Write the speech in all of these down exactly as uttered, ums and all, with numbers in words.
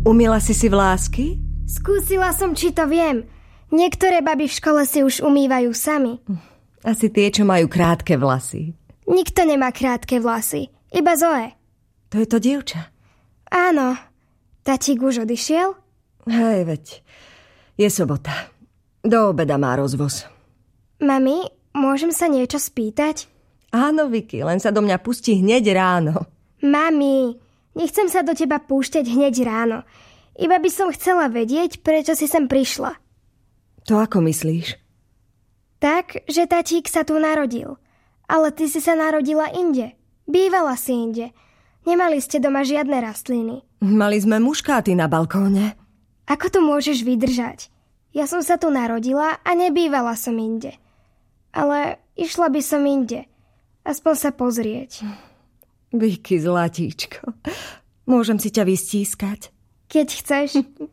Umyla si si vlásky? Skúsila som, či to viem. Niektoré baby v škole si už umývajú sami. Asi tie, čo majú krátke vlasy. Nikto nemá krátke vlasy. Iba Zoe. To je to dievča. Áno. Tatík už odišiel? Hej, veď. Je sobota. Do obeda má rozvoz. Mami, môžem sa niečo spýtať? Áno, Vicky, len sa do mňa pustí hneď ráno. Mami, nechcem sa do teba púšťať hneď ráno. Iba by som chcela vedieť, prečo si sem prišla. To ako myslíš? Tak, že tatík sa tu narodil. Ale ty si sa narodila inde. Bývala si inde. Nemali ste doma žiadne rastliny. Mali sme muškáty na balkóne. Ako to môžeš vydržať? Ja som sa tu narodila a nebývala som inde. Ale išla by som inde. Aspoň sa pozrieť. Vicky, zlatíčko. Môžem si ťa vystískať? Keď chceš.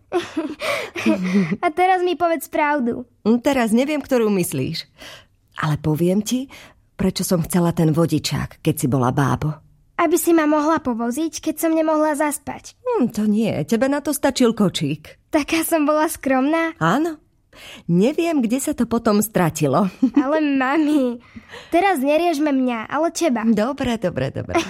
A teraz mi povedz pravdu. Teraz neviem, ktorú myslíš. Ale poviem ti, prečo som chcela ten vodičák, keď si bola bábo. Aby si ma mohla povoziť, keď som nemohla zaspať. Hm, to nie, tebe na to stačil kočík. Taká som bola skromná? Áno. Neviem, kde sa to potom stratilo. Ale mami, teraz neriežme mňa, ale teba. Dobre, dobre, dobre.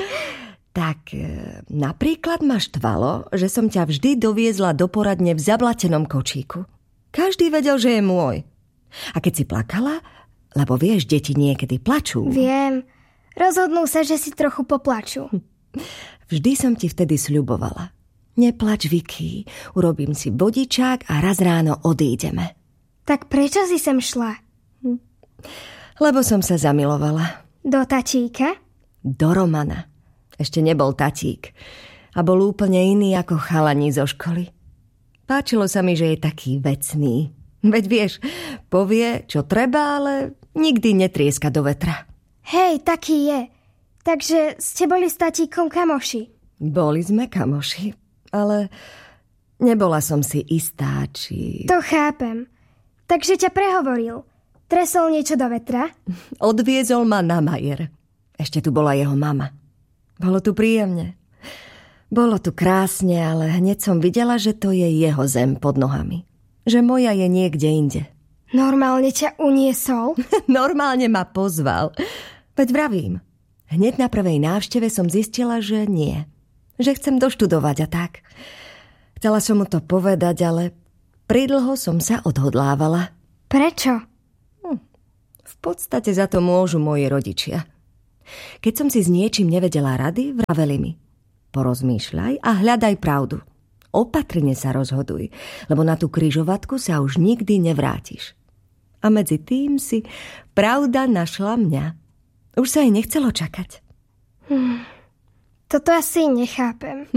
Tak napríklad ma štvalo, že som ťa vždy doviezla do poradne v zablatenom kočíku. Každý vedel, že je môj. A keď si plakala, lebo vieš, deti niekedy plačú. Viem. Rozhodnú sa, že si trochu poplačú. Vždy som ti vtedy sľubovala. Neplač, Vicky, urobím si vodičák a raz ráno odídeme. Tak prečo si sem šla? Hm. Lebo som sa zamilovala. Do tatíka? Do Romana. Ešte nebol tatík. A bol úplne iný ako chalani zo školy. Páčilo sa mi, že je taký vecný. Veď vieš, povie, čo treba, ale nikdy netrieska do vetra. Hej, taký je. Takže ste boli s tatíkom kamoši? Boli sme kamoši, ale nebola som si istá, či... To chápem. Takže ťa prehovoril. Tresol niečo do vetra? Odviezol ma na majer. Ešte tu bola jeho mama. Bolo tu príjemne. Bolo tu krásne, ale hneď som videla, že to je jeho zem pod nohami. Že moja je niekde inde. Normálne ťa uniesol? Normálne ma pozval. Veď vravím. Hneď na prvej návšteve som zistila, že nie. Že chcem doštudovať a tak. Chcela som mu to povedať, ale pridlho som sa odhodlávala. Prečo? Hm. V podstate za to môžu moji rodičia. Keď som si s niečím nevedela rady, vraveli mi: porozmýšľaj a hľadaj pravdu. Opatrne sa rozhoduj, lebo na tú križovatku sa už nikdy nevrátiš. A medzi tým si pravda našla mňa. Už sa jej nechcelo čakať. Hm. Toto asi nechápem.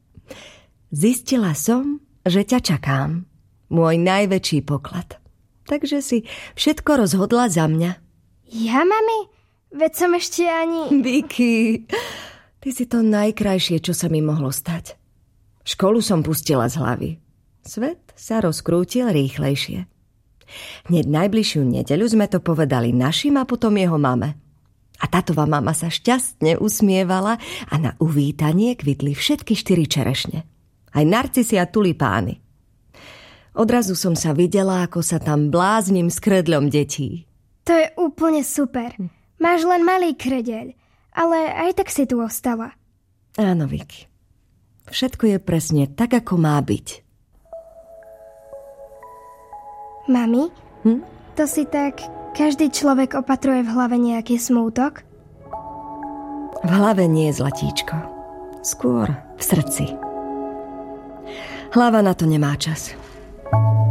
Zistila som, že ťa čakám. Môj najväčší poklad. Takže si všetko rozhodla za mňa. Ja, mami? Veď som ešte ani... Vicky, ty si to najkrajšie, čo sa mi mohlo stať. Školu som pustila z hlavy. Svet sa rozkrútil rýchlejšie. Hneď najbližšiu nedeľu sme to povedali našim a potom jeho mame. A tátová mama sa šťastne usmievala a na uvítanie kvitli všetky štyri čerešne. Aj narcisy a tulipány. Odrazu som sa videla, ako sa tam blázním s kredľom detí. To je úplne super. Máš len malý kredeľ, ale aj tak si tu ostala. Áno, Vicky. Všetko je presne tak, ako má byť. Mami, hm? To si tak... Každý človek opatruje v hlave nejaký smútok? V hlave nie, zlatíčko. Skôr v srdci. Hlava na to nemá čas.